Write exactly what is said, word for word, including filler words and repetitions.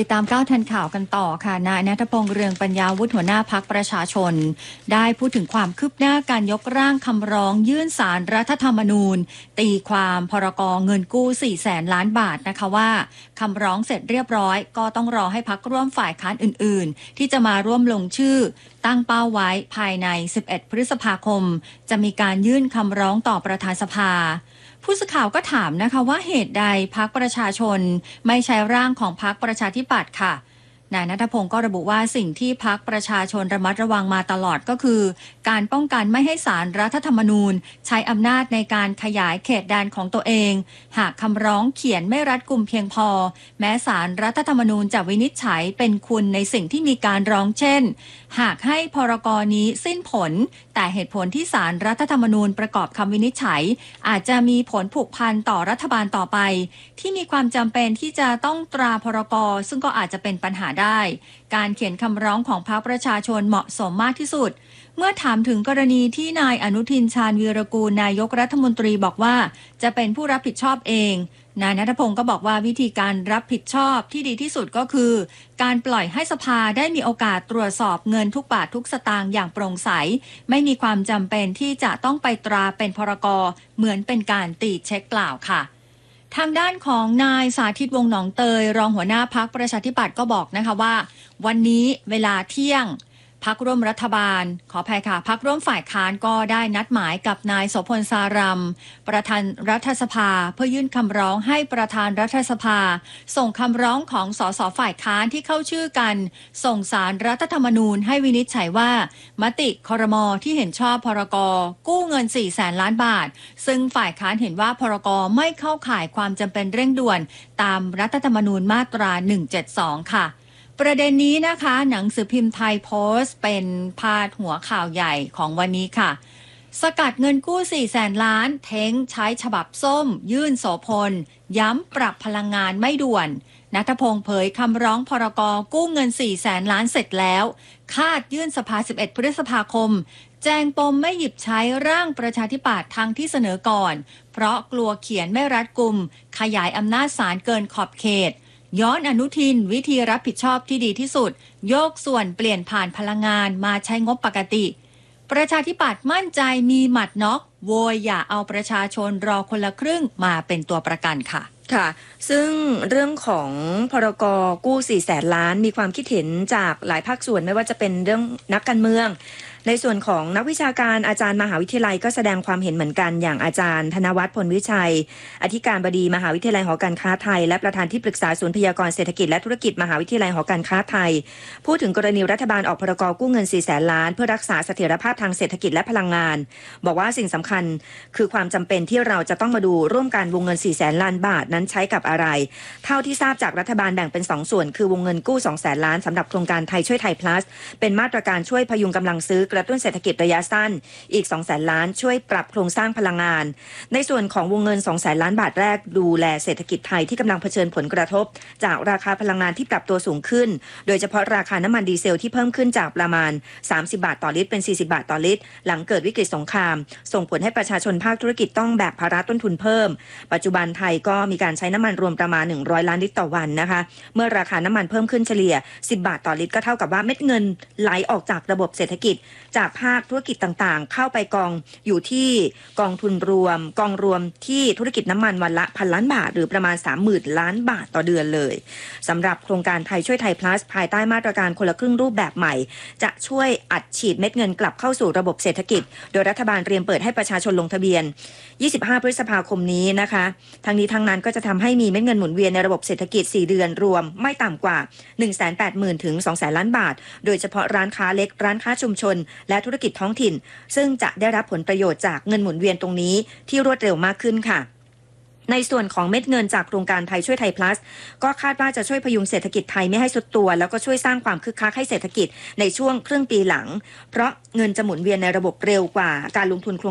ติดตามก้าวทันข่าวกันต่อค่ะนายณัฐพงษ์เรืองปัญญาวุฒิหัวหน้าพรรคประชาชนได้พูดถึงความคืบหน้าการยกร่างคำร้องยื่นศาลรัฐธรรมนูญตีความพรกเงินกู้สี่แสนล้านบาทนะคะว่าคำร้องเสร็จเรียบร้อยก็ต้องรอให้พรรคร่วมฝ่ายค้านอื่นๆที่จะมาร่วมลงชื่อตั้งเป้าไว้ภายในสิบเอ็ดพฤษภาคมจะมีการยื่นคำร้องต่อประธานสภาผู้สื่อข่าวก็ถามนะคะว่าเหตุใดพรรคประชาชนไม่ใช้ร่างของพรรคประชาธิปัตย์ค่ะนายณัฐพงศ์ก็ระบุว่าสิ่งที่พรรคประชาชนระมัดระวังมาตลอดก็คือการป้องกันไม่ให้ศาลรัฐธรรมนูญใช้อำนาจในการขยายเขตแดนของตัวเองหากคำร้องเขียนไม่รัดกุมเพียงพอแม้ศาลรัฐธรรมนูญจะวินิจฉัยเป็นคุณในสิ่งที่มีการร้องเช่นหากให้พรกนี้สิ้นผลแต่เหตุผลที่ศาลรัฐธรรมนูญประกอบคำวินิจฉัยอาจจะมีผลผูกพันต่อรัฐบาลต่อไปที่มีความจำเป็นที่จะต้องตราพรกซึ่งก็อาจจะเป็นปัญหาได้การเขียนคำร้องของพรรคประชาชนเหมาะสมมากที่สุดเมื่อถามถึงกรณีที่นายอนุทินชาญวีรกูลนายกรัฐมนตรีบอกว่าจะเป็นผู้รับผิดชอบเองนายณัฐพงศ์ก็บอกว่าวิธีการรับผิดชอบที่ดีที่สุดก็คือการปล่อยให้สภาได้มีโอกาสตรวจสอบเงินทุกบาททุกสตางค์อย่างโปร่งใสไม่มีความจำเป็นที่จะต้องไปตราเป็นพรกเหมือนเป็นการตีเช็คเปล่าค่ะทางด้านของนายสาธิตวงศ์หนองเตยรองหัวหน้าพรรคประชาธิปัตย์ก็บอกนะคะว่าวันนี้เวลาเที่ยงพรรคร่วมรัฐบาลขออภัยค่ะพรรคร่วมฝ่ายค้านก็ได้นัดหมายกับนายโสพลสารัมประธานรัฐสภาเพื่อยื่นคำร้องให้ประธานรัฐสภาส่งคำร้องของสสฝ่ายค้านที่เข้าชื่อกันส่งศาลรัฐธรรมนูญให้วินิจฉัยว่ามติครม.ที่เห็นชอบพรก.กู้เงินสี่แสนล้านบาทซึ่งฝ่ายค้านเห็นว่าพรก.ไม่เข้าข่ายความจำเป็นเร่งด่วนตามรัฐธรรมนูญมาตราหนึ่งเจ็ดสองค่ะประเด็นนี้นะคะหนังสือพิมพ์ไทยโพสต์เป็นพาดหัวข่าวใหญ่ของวันนี้ค่ะสกัดเงินกู้สี่แสนล้านเท้งใช้ฉบับส้มยื่นโสพลย้ำปรับพลังงานไม่ด่วนณัฐพงศ์เผยคำร้องพรกกู้เงินสี่แสนล้านเสร็จแล้วคาดยื่นสภาสิบเอ็ดพฤษภาคมแจ้งปมไม่หยิบใช้ร่างประชาธิปัตย์ทางที่เสนอก่อนเพราะกลัวเขียนไม่รัดกุมขยายอำนาจศาลเกินขอบเขตย้อนอนุทินวิธีรับผิดชอบที่ดีที่สุดโยกส่วนเปลี่ยนผ่านพลังงานมาใช้งบปกติประชาธิปัตย์มั่นใจมีหมัดน็อกโวยอย่าเอาประชาชนรอคนละครึ่งมาเป็นตัวประกันค่ะค่ะซึ่งเรื่องของพรกกู้สี่แสนล้านมีความคิดเห็นจากหลายภาคส่วนไม่ว่าจะเป็นเรื่องนักการเมืองในส่วนของนักวิชาการอาจารย์มหาวิทยาลัยก็แสดงความเห็นเหมือนกันอย่างอาจารย์ธนวัฒน์พลวิชัยอธิการบดีมหาวิทยาลัยหอการค้าไทยและประธานที่ปรึกษาศูนย์พยากรณ์เศรษฐกิจและธุรกิจมหาวิทยาลัยหอการค้าไทยพูดถึงกรณีรัฐบาลออกพรกกู้เงินสี่แสนล้านเพื่อรักษาเสถียรภาพทางเศรษฐกิจและพลังงานบอกว่าสิ่งสำคัญคือความจำเป็นที่เราจะต้องมาดูร่วมกันวงเงินสี่แสนล้านบาทนั้นใช้กับอะไรเท่าที่ทราบจากรัฐบาลแบ่งเป็นสองส่วนคือวงเงินกู้สองแสนล้านสำหรับโครงการไทยช่วยไทย plus เป็นมาตรการช่วยพยุงกำลังซื้อกระตุ้นเศรษฐกิจระยะสั้นอีก สองแสนล้านช่วยปรับโครงสร้างพลังงานในส่วนของวงเงิน สองแสนล้านบาทแรกดูแลเศรษฐกิจไทยที่กำลังเผชิญผลกระทบจากราคาพลังงานที่ปรับตัวสูงขึ้นโดยเฉพาะราคาน้ำมันดีเซลที่เพิ่มขึ้นจากประมาณสามสิบบาทต่อลิตรเป็นสี่สิบบาทต่อลิตรหลังเกิดวิกฤตสงครามส่งผลให้ประชาชนภาคธุรกิจต้องแบกภาระต้นทุนเพิ่มปัจจุบันไทยก็มีการใช้น้ำมันรวมประมาณหนึ่งร้อยล้านลิตรต่อวันนะคะเมื่อราคาน้ำมันเพิ่มขึ้นเฉลี่ยสิบบาทต่อลิตรก็เท่ากับว่าเม็ดเงินไหลออกจากระบบเศรษฐกิจจากภาคธุรกิจต่างๆเข้าไปกองอยู่ที่กองทุนรวมกองรวมที่ธุรกิจน้ำมันวันละพันล้านบาทหรือประมาณ สามหมื่นล้านบาทต่อเดือนเลยสำหรับโครงการไทยช่วยไทย plus ภายใต้มาตรการคนละครึ่งรูปแบบใหม่จะช่วยอัดฉีดเม็ดเงินกลับเข้าสู่ระบบเศรษฐกิจโดยรัฐบาลเตรียมเปิดให้ประชาชนลงทะเบียนยี่สิบห้าพฤษภาคมนี้นะคะทั้งนี้ทั้งนั้นก็จะทำให้มีเม็ดเงินหมุนเวียนในระบบเศรษฐกิจสี่เดือนรวมไม่ต่ำกว่า หนึ่งแสนแปดหมื่น ถึง สองแสนล้านบาทโดยเฉพาะร้านค้าเล็กร้านค้าชุมชนและธุรกิจท้องถิ่นซึ่งจะได้รับผลประโยชน์จากเงินหมุนเวียนตรงนี้ที่รวดเร็วมากขึ้นค่ะในส่วนของเม็ดเงินจากโครงการไทยช่วยไทย plus ก็คาดว่าจะช่วยพยุงเศรษฐกิจไทยไม่ให้ทรุดตัวแล้วก็ช่วยสร้างความคึกคักให้เศรษฐกิจในช่วงครึ่งปีหลังเพราะเงินจะหมุนเวียนในระบบเร็วกว่าการลงทุน